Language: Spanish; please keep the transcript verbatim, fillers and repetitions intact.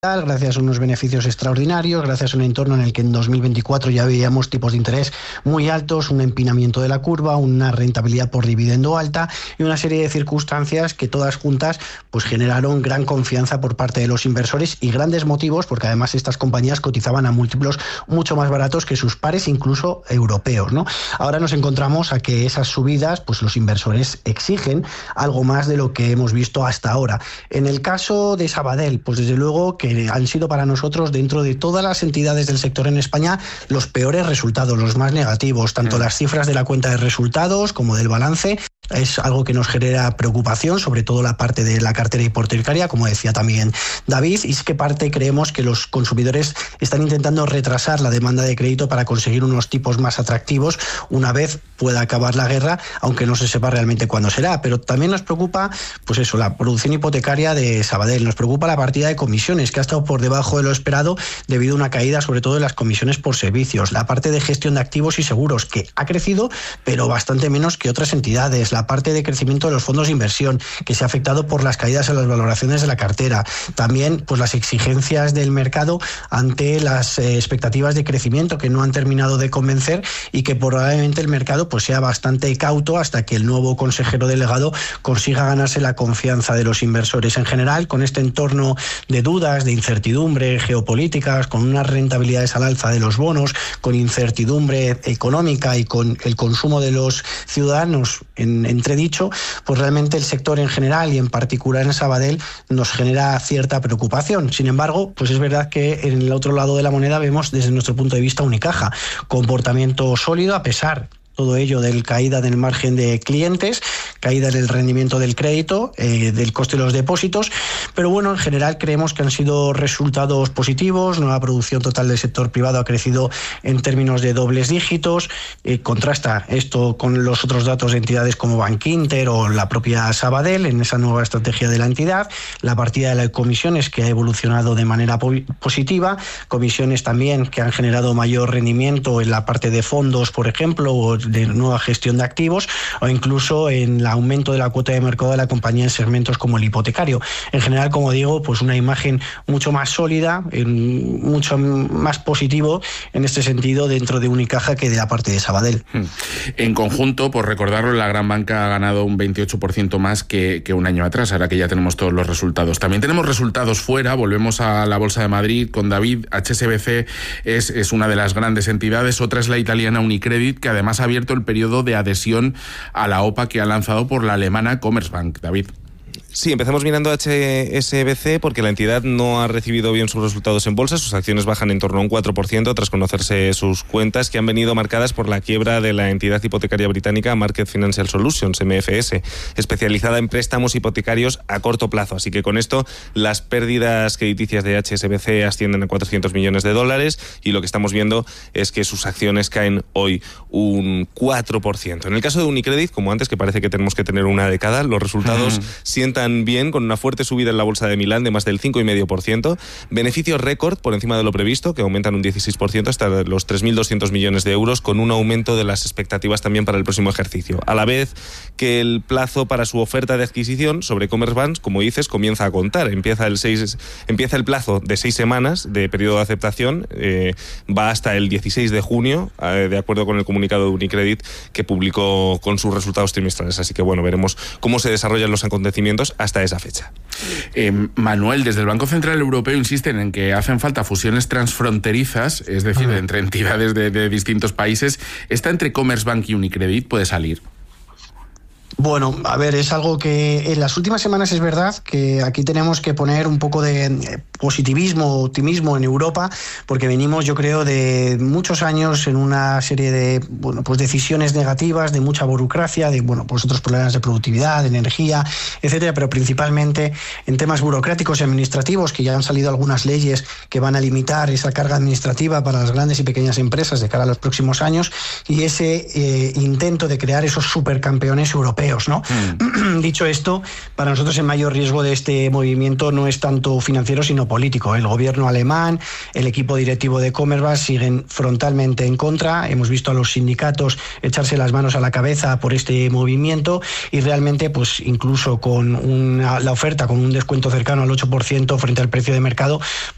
gracias a unos beneficios extraordinarios, gracias a un entorno en el que en dos mil veinticuatro ya veíamos tipos de interés muy altos, un empinamiento de la curva, una rentabilidad por dividendo alta y una serie de circunstancias que todas juntas pues generaron gran confianza por parte de los inversores y grandes motivos, porque además estas compañías cotizaban a múltiplos mucho más baratos que sus pares, incluso europeos, ¿no? Ahora nos encontramos a que esas subidas, pues los inversores exigen algo más de lo que hemos visto hasta ahora. En el caso de Sabadell, pues desde luego que han sido para nosotros, dentro de todas las entidades del sector en España, los peores resultados, los más negativos, tanto las cifras de la cuenta de resultados como del balance. Es algo que nos genera preocupación, sobre todo la parte de la cartera hipotecaria, como decía también David, y es que parte creemos que los consumidores están intentando retrasar la demanda de crédito para conseguir unos tipos más atractivos una vez pueda acabar la guerra, aunque no se sepa realmente cuándo será. Pero también nos preocupa, pues eso, la producción hipotecaria de Sabadell, nos preocupa la partida de comisiones, que ha estado por debajo de lo esperado debido a una caída sobre todo de las comisiones por servicios, la parte de gestión de activos y seguros, que ha crecido, pero bastante menos que otras entidades, la parte de crecimiento de los fondos de inversión, que se ha afectado por las caídas en las valoraciones de la cartera, también pues las exigencias del mercado ante las eh, expectativas de crecimiento que no han terminado de convencer y que probablemente el mercado pues sea bastante cauto hasta que el nuevo consejero delegado consiga ganarse la confianza de los inversores. En general, con este entorno de dudas, de incertidumbre geopolíticas, con unas rentabilidades al alza de los bonos, con incertidumbre económica y con el consumo de los ciudadanos en entredicho, pues realmente el sector en general y en particular en Sabadell nos genera cierta preocupación. Sin embargo, pues es verdad que en el otro lado de la moneda vemos desde nuestro punto de vista Unicaja, comportamiento sólido a pesar todo ello del caída del margen de clientes, caída en el rendimiento del crédito, eh, del coste de los depósitos, pero bueno, en general creemos que han sido resultados positivos. Nueva producción total del sector privado ha crecido en términos de dobles dígitos, eh, contrasta esto con los otros datos de entidades como Bankinter o la propia Sabadell en esa nueva estrategia de la entidad, la partida de las comisiones que ha evolucionado de manera po- positiva, comisiones también que han generado mayor rendimiento en la parte de fondos, por ejemplo, o de nueva gestión de activos, o incluso en el aumento de la cuota de mercado de la compañía en segmentos como el hipotecario. En general, como digo, pues una imagen mucho más sólida, mucho más positivo en este sentido dentro de Unicaja que de la parte de Sabadell. En conjunto, por recordarlo, la gran banca ha ganado un veintiocho por ciento más que, que un año atrás, ahora que ya tenemos todos los resultados. También tenemos resultados fuera, volvemos a la Bolsa de Madrid con David. H S B C es, es una de las grandes entidades, otra es la italiana Unicredit, que además ha abierto el periodo de adhesión a la O P A que ha lanzado por la alemana Commerzbank. David. Sí, empezamos mirando H S B C porque la entidad no ha recibido bien sus resultados en bolsa. Sus acciones bajan en torno a un cuatro por ciento tras conocerse sus cuentas, que han venido marcadas por la quiebra de la entidad hipotecaria británica Market Financial Solutions, M F S, especializada en préstamos hipotecarios a corto plazo. Así que con esto las pérdidas crediticias de H S B C ascienden a cuatrocientos millones de dólares y lo que estamos viendo es que sus acciones caen hoy un cuatro por ciento. En el caso de Unicredit, como antes, que parece que tenemos que tener una década, los resultados uh-huh. sientan bien, con una fuerte subida en la bolsa de Milán de más del cinco coma cinco por ciento, beneficios récord por encima de lo previsto, que aumentan un dieciséis por ciento hasta los tres mil doscientos millones de euros, con un aumento de las expectativas también para el próximo ejercicio. A la vez que el plazo para su oferta de adquisición sobre Commerzbank, como dices, comienza a contar. Empieza el, seis, empieza el plazo de seis semanas de periodo de aceptación, eh, va hasta el dieciséis de junio, eh, de acuerdo con el comunicado de Unicredit que publicó con sus resultados trimestrales. Así que bueno, veremos cómo se desarrollan los acontecimientos hasta esa fecha. Eh, Manuel, desde el Banco Central Europeo insisten en que hacen falta fusiones transfronterizas, es decir, uh-huh. entre entidades de, de distintos países. ¿Esta entre Commerzbank y Unicredit puede salir? Bueno, a ver, es algo que en las últimas semanas es verdad que aquí tenemos que poner un poco de positivismo, optimismo en Europa, porque venimos, yo creo, de muchos años en una serie de, bueno, pues decisiones negativas, de mucha burocracia, de, bueno, pues otros problemas de productividad, de energía, etcétera, pero principalmente en temas burocráticos y administrativos, que ya han salido algunas leyes que van a limitar esa carga administrativa para las grandes y pequeñas empresas de cara a los próximos años, y ese eh, intento de crear esos supercampeones europeos, ¿no? Mm. Dicho esto, para nosotros el mayor riesgo de este movimiento no es tanto financiero sino político. El gobierno alemán, el equipo directivo de Commerzbank siguen frontalmente en contra. Hemos visto a los sindicatos echarse las manos a la cabeza por este movimiento y realmente, pues incluso con una, la oferta con un descuento cercano al ocho por ciento frente al precio de mercado,